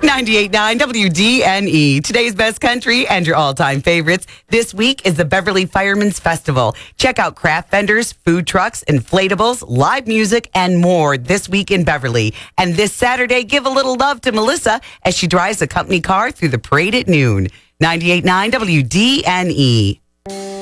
98.9 WDNE. Today's best country and your all-time favorites. This week is the Beverly Firemen's Festival. Check out craft vendors, food trucks, inflatables, live music, and more this week in Beverly. And this Saturday, give a little love to Melissa as she drives a company car through the parade at noon. 98.9 WDNE.